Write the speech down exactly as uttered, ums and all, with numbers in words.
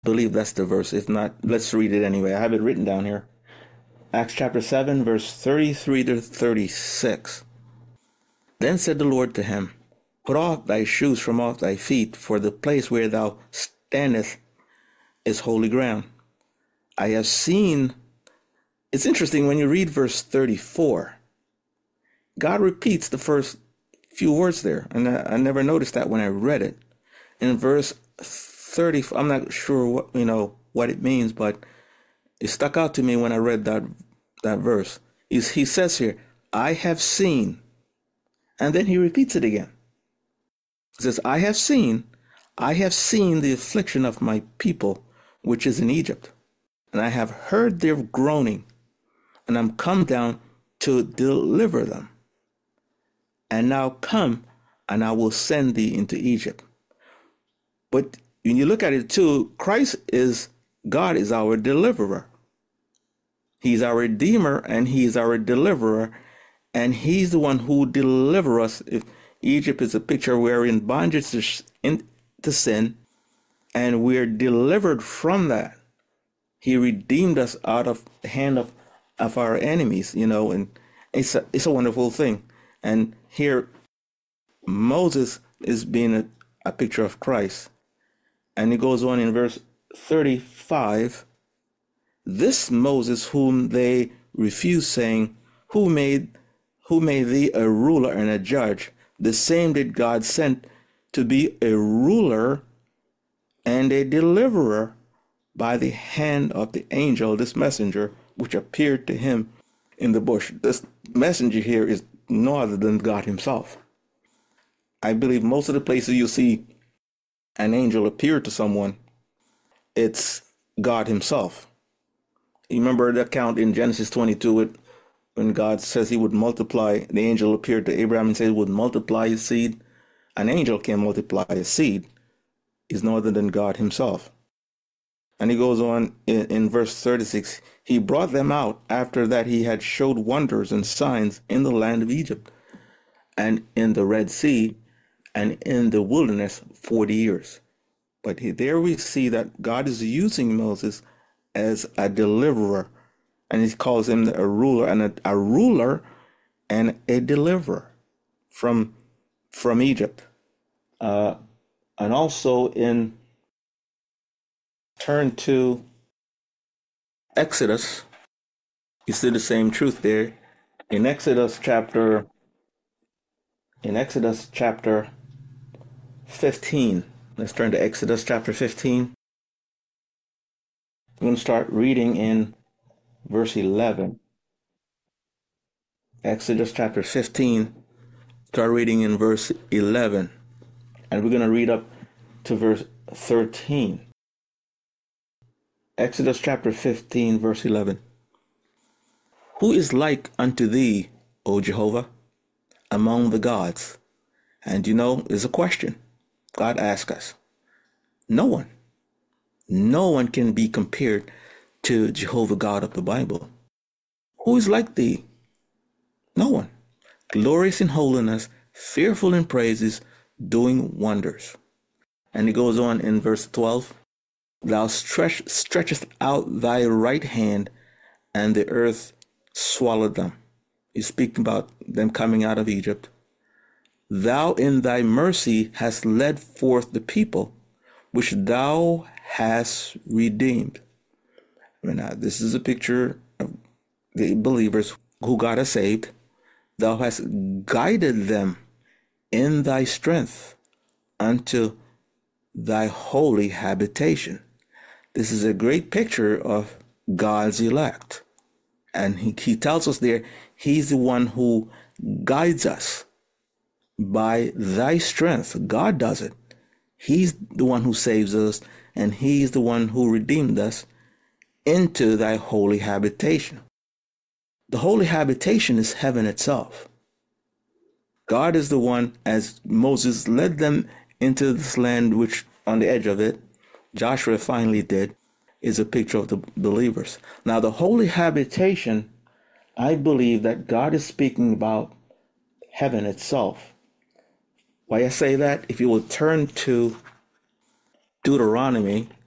believe that's the verse. If not, let's read it anyway. I have it written down here. Acts chapter seven, verse thirty-three to thirty-six. Then said the Lord to him, Put off thy shoes from off thy feet, for the place where thou standest is holy ground. I have seen. It's interesting when you read verse thirty-four. God repeats the first few words there, and I, I never noticed that when I read it. In verse thirty, I'm not sure what you know what it means, but it stuck out to me when I read that that verse. He's, he says here, "I have seen," and then he repeats it again. He says, "I have seen, I have seen the affliction of my people, which is in Egypt, and I have heard their groaning, and I'm come down to deliver them. And now come, and I will send thee into Egypt." But when you look at it too, Christ is, God is our deliverer. He's our redeemer and he's our deliverer. And he's the one who delivers us. If Egypt is a picture, we're in bondage to sin and we're delivered from that. He redeemed us out of the hand of, of our enemies, you know, and it's a, it's a wonderful thing. And here Moses is being a, a picture of Christ. And it goes on in verse thirty-five, "This Moses whom they refused, saying, Who made who made thee a ruler and a judge? The same did God send to be a ruler and a deliverer by the hand of the angel, this messenger, which appeared to him in the bush." This messenger here is no other than God himself. I believe most of the places you see an angel appear to someone, it's God himself. You remember the account in Genesis twenty-two with, when God says he would multiply, the angel appeared to Abraham and said he would multiply his seed. An angel can multiply his seed. Is no other than God himself. And he goes on in, in verse thirty-six, "He brought them out after that he had showed wonders and signs in the land of Egypt and in the Red Sea and in the wilderness forty years. But there we see that God is using Moses as a deliverer, and he calls him a ruler and a, a ruler and a deliverer from from Egypt. Uh, and also in turn to Exodus, you see the same truth there. In Exodus chapter in Exodus chapter fifteen. Let's turn to Exodus chapter fifteen. I'm going to start reading in verse eleven. Exodus chapter fifteen, start reading in verse eleven. And we're going to read up to verse thirteen. Exodus chapter fifteen, verse eleven. "Who is like unto thee, O Jehovah, among the gods?" And you know, there's a question God asks us. No one. No one can be compared to Jehovah God of the Bible. Who is like thee? No one. Glorious in holiness, fearful in praises, doing wonders. And it goes on in verse twelve. "Thou stretch, stretchest out thy right hand, and the earth swallowed them." He's speaking about them coming out of Egypt. "Thou in thy mercy hast led forth the people, which thou hast redeemed." I mean, uh, this is a picture of the believers who God has saved. "Thou hast guided them in thy strength unto thy holy habitation." This is a great picture of God's elect. And he, he tells us there, he's the one who guides us by thy strength. God does it. He's the one who saves us, and he's the one who redeemed us into thy holy habitation. The holy habitation is heaven itself. God is the one, as Moses led them into this land, which on the edge of it, Joshua finally did, is a picture of the believers. Now, the holy habitation, I believe that God is speaking about heaven itself. Why I say that, if you will turn to Deuteronomy